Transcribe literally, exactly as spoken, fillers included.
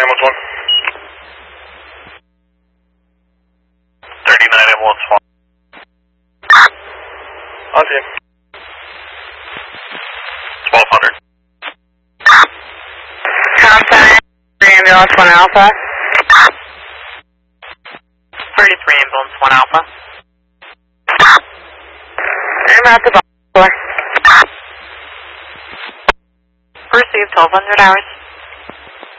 ambulance one. thirty-nine ambulance one. On to you. twelve hundred. Contact ambulance one alpha. thirty-three ambulance one alpha. I'm at the ball. Received twelve hundred hours.